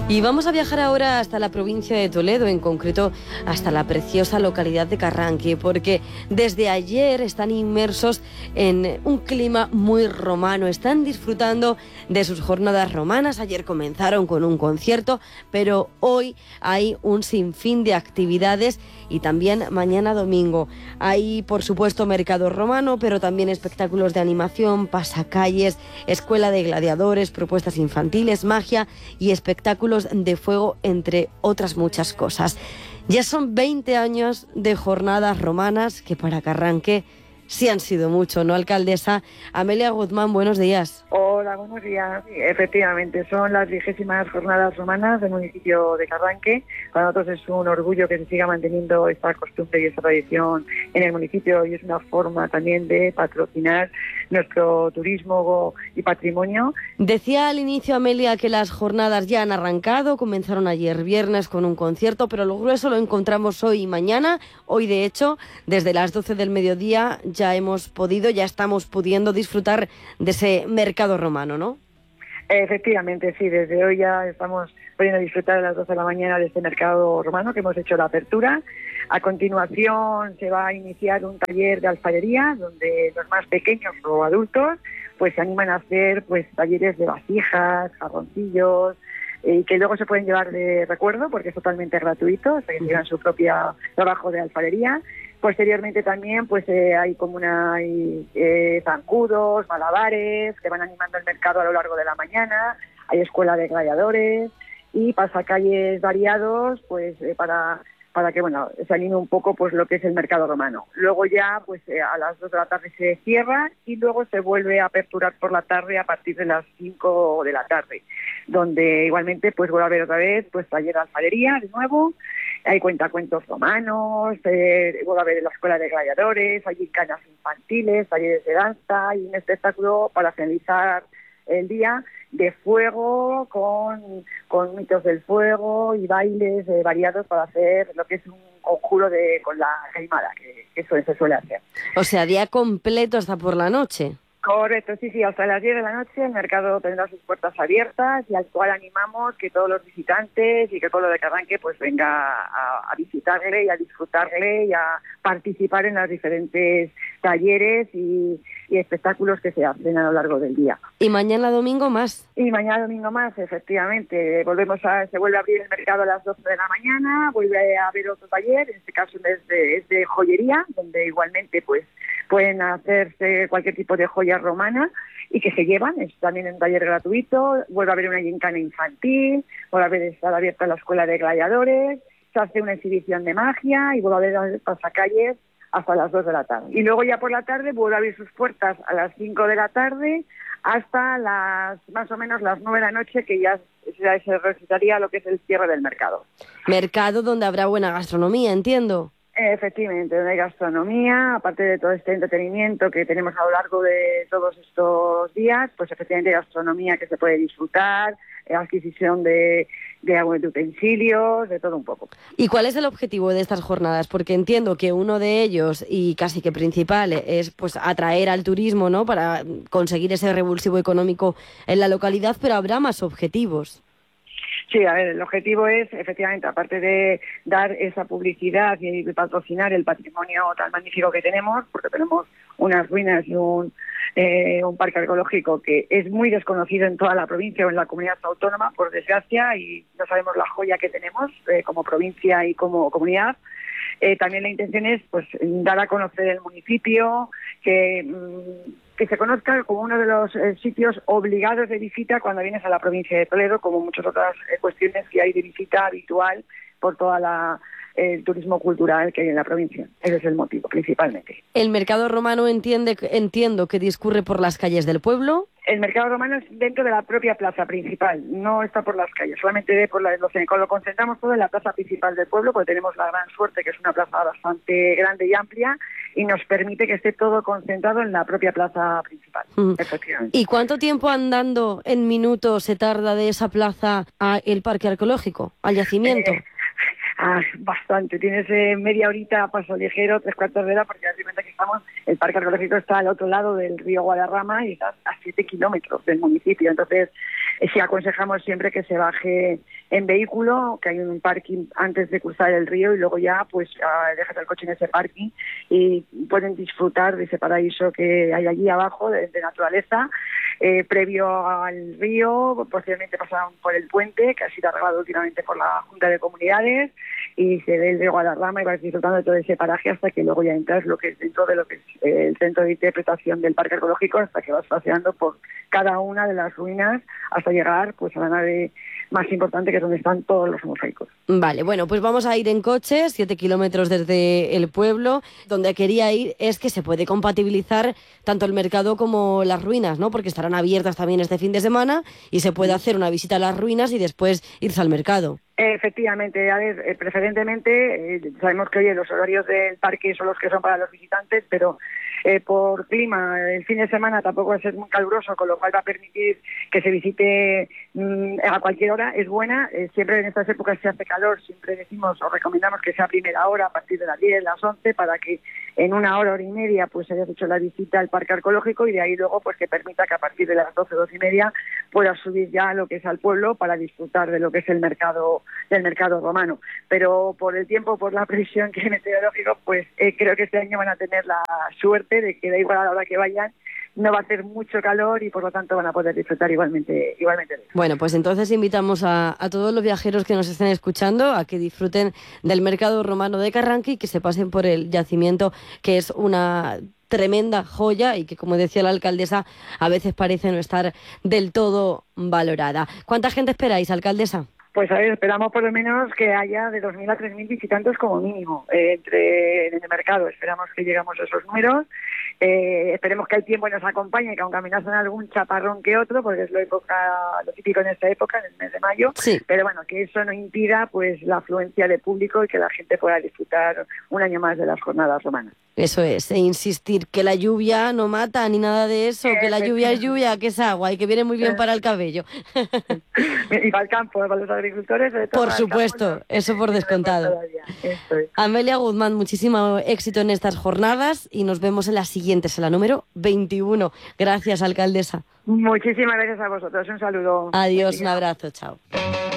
Y vamos a viajar ahora hasta la provincia de Toledo, en concreto hasta la preciosa localidad de Carranque, porque desde ayer están inmersos en un clima muy romano, están disfrutando de sus jornadas romanas. Ayer comenzaron con un concierto, pero hoy hay un sinfín de actividades y también mañana domingo. Hay, por supuesto, mercado romano, pero también espectáculos de animación, pasacalles, escuela de gladiadores, propuestas infantiles, magia y espectáculos de fuego, entre otras muchas cosas. Ya son 20 años de jornadas romanas que para Carranque sí han sido mucho, ¿no, alcaldesa? Amelia Guzmán, buenos días. Hola, buenos días. Sí, efectivamente, son las 20ª jornadas romanas del municipio de Carranque. Para nosotros es un orgullo que se siga manteniendo esta costumbre y esta tradición en el municipio, y es una forma también de patrocinar nuestro turismo y patrimonio. Decía al inicio, Amelia, que las jornadas ya han arrancado, comenzaron ayer viernes con un concierto, pero lo grueso lo encontramos hoy y mañana. Hoy, de hecho, desde las 12 del mediodía ya estamos pudiendo disfrutar de ese mercado romano, ¿no? Efectivamente, sí, desde hoy ya estamos pudiendo disfrutar a las 12 de la mañana de este mercado romano, que hemos hecho la apertura. A continuación se va a iniciar un taller de alfarería, donde los más pequeños o adultos pues se animan a hacer pues talleres de vasijas, jarroncillos, y que luego se pueden llevar de recuerdo porque es totalmente gratuito, o sea que llevan su propio trabajo de alfarería. Posteriormente también pues hay zancudos, malabares que van animando el mercado a lo largo de la mañana. Hay escuela de gladiadores y pasacalles variados pues para que se anime un poco pues lo que es el mercado romano. Luego ya pues a las 2 de la tarde se cierra y luego se vuelve a aperturar por la tarde a partir de las 5 de la tarde, donde igualmente pues vuelve a haber otra vez pues taller de alfarería de nuevo. Hay cuentacuentos romanos, vuelve a haber la escuela de gladiadores, hay canas infantiles, talleres de danza y un espectáculo para finalizar el día de fuego con mitos del fuego y bailes variados para hacer lo que es un conjuro con la caimada, que eso se suele hacer. O sea, día completo hasta por la noche. Correcto, sí, hasta las 10 de la noche el mercado tendrá sus puertas abiertas y al cual animamos que todos los visitantes y que todo lo de Carranque pues venga a visitarle y a disfrutarle y a participar en los diferentes talleres y espectáculos que se hacen a lo largo del día. ¿Y mañana domingo más? Y mañana domingo más, efectivamente. Se vuelve a abrir el mercado a las 12 de la mañana, vuelve a haber otro taller, en este caso es de joyería, donde igualmente pues pueden hacerse cualquier tipo de joya romana y que se llevan, es también un taller gratuito. Vuelve a haber una gincana infantil, vuelve a estar abierta la escuela de gladiadores, se hace una exhibición de magia y vuelve a haber pasacalles hasta las 2 de la tarde. Y luego ya por la tarde vuelve a abrir sus puertas a las 5 de la tarde hasta más o menos las 9 de la noche, que ya se recitaría lo que es el cierre del mercado. Mercado donde habrá buena gastronomía, entiendo. Efectivamente, donde hay gastronomía, aparte de todo este entretenimiento que tenemos a lo largo de todos estos días, pues efectivamente gastronomía que se puede disfrutar, adquisición de utensilios, de todo un poco. ¿Y cuál es el objetivo de estas jornadas? Porque entiendo que uno de ellos, y casi que principal, es pues atraer al turismo, ¿no?, para conseguir ese revulsivo económico en la localidad, pero habrá más objetivos. Sí, a ver, el objetivo es, efectivamente, aparte de dar esa publicidad y patrocinar el patrimonio tan magnífico que tenemos, porque tenemos unas ruinas y un parque arqueológico que es muy desconocido en toda la provincia o en la comunidad autónoma, por desgracia, y no sabemos la joya que tenemos como provincia y como comunidad. También la intención es pues dar a conocer el municipio, que se conozca como uno de los sitios obligados de visita cuando vienes a la provincia de Toledo, como muchas otras cuestiones que hay de visita habitual por toda el turismo cultural que hay en la provincia. Ese es el motivo, principalmente. El mercado romano entiendo que discurre por las calles del pueblo. El mercado romano es dentro de la propia plaza principal, no está por las calles, solamente lo concentramos todo en la plaza principal del pueblo, porque tenemos la gran suerte que es una plaza bastante grande y amplia y nos permite que esté todo concentrado en la propia plaza principal. Efectivamente. ¿Y cuánto tiempo andando en minutos se tarda de esa plaza al parque arqueológico, al yacimiento? Bastante, tienes media horita a paso ligero, 3/4 de hora, porque ya te cuenta que el parque arqueológico está al otro lado del río Guadarrama y está a 7 kilómetros del municipio, entonces sí aconsejamos siempre que se baje en vehículo, que hay un parking antes de cruzar el río y luego ya pues dejas el coche en ese parking y pueden disfrutar de ese paraíso que hay allí abajo de naturaleza. Previo al río, posteriormente pasaron por el puente, que ha sido arreglado últimamente por la Junta de Comunidades, y se ve el río Guadarrama y vas disfrutando de todo ese paraje hasta que luego ya entras lo que es dentro de lo que es el centro de interpretación del parque arqueológico, hasta que vas paseando por cada una de las ruinas hasta llegar pues a la nave más importante, que es donde están todos los mosaicos. Vale, bueno, pues vamos a ir en coche, 7 kilómetros desde el pueblo. Donde quería ir es que se puede compatibilizar tanto el mercado como las ruinas, ¿no? Porque estarán abiertas también este fin de semana y se puede hacer una visita a las ruinas y después irse al mercado. Efectivamente, a ver, preferentemente sabemos que oye, los horarios del parque son los que son para los visitantes, pero por clima el fin de semana tampoco va a ser muy caluroso, con lo cual va a permitir que se visite a cualquier hora. Es buena, siempre en estas épocas se hace calor, siempre decimos o recomendamos que sea a primera hora, a partir de las 10, las 11, para que en una hora y media pues hayas hecho la visita al parque arqueológico y de ahí luego pues que permita que a partir de las 12, 12 y media puedas subir ya a lo que es al pueblo para disfrutar de lo que es el mercado romano. Pero por el tiempo, por la previsión que meteorológico, pues creo que este año van a tener la suerte de que da igual a la hora que vayan, no va a hacer mucho calor y por lo tanto van a poder disfrutar igualmente de eso. Bueno, pues entonces invitamos a todos los viajeros que nos estén escuchando a que disfruten del mercado romano de Carranque y que se pasen por el yacimiento, que es una tremenda joya y que, como decía la alcaldesa, a veces parece no estar del todo valorada. ¿Cuánta gente esperáis, alcaldesa? Pues a ver, esperamos por lo menos que haya de 2.000 a 3.000 visitantes como mínimo en el mercado. Esperamos que lleguemos a esos números. Esperemos que el tiempo nos acompañe, que aunque amenazan algún chaparrón que otro, porque es lo típico en esta época, en el mes de mayo, sí. Pero bueno, que eso no impida pues la afluencia de público y que la gente pueda disfrutar un año más de las jornadas romanas. Eso es, insistir que la lluvia no mata ni nada de eso, que la lluvia es lluvia, que es agua y que viene muy bien para el cabello. Y para el campo, para los agricultores. Por supuesto, campo, eso por descontado. Amelia Guzmán, muchísimo éxito en estas jornadas y nos vemos en la siguiente, es la número 21. Gracias, alcaldesa. Muchísimas gracias a vosotros, un saludo. Adiós, un abrazo, chao.